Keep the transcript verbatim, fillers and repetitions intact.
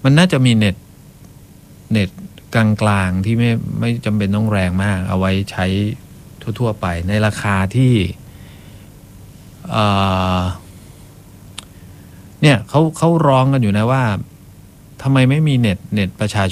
มันน่าจะมีเน็ตเน็ตกลางๆที่ไม่ไม่จำเป็นต้องแรงมากเอาไว้ใช้ทั่วๆไปในราคาที่เอ่อเนี่ยเขาเขาร้องกันอยู่นะว่าทำไมไม่มีเน็ตเน็ตประชา